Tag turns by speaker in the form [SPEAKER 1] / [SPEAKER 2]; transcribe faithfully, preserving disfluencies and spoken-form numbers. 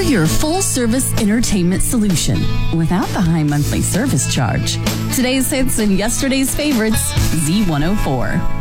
[SPEAKER 1] your full-service entertainment solution without the high monthly service charge. Today's hits and yesterday's favorites, Z one oh four.